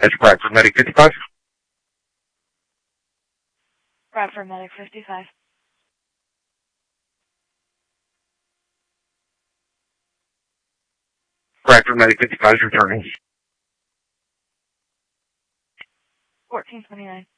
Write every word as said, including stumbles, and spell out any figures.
That's Bradford Medic fifty-five. Bradford Medic fifty-five. Bradford Medic fifty-five is returning. fourteen twenty-nine.